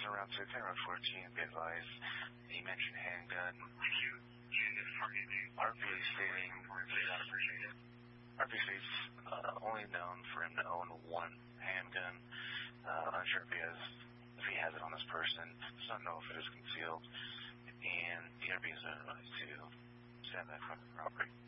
around 6 and around 14, be advised. He mentioned handgun. RP stating RP states only known for him to own one handgun. Unsure if he has it on this person. Does not know if it is concealed. And the RP is advised to stand back from the property.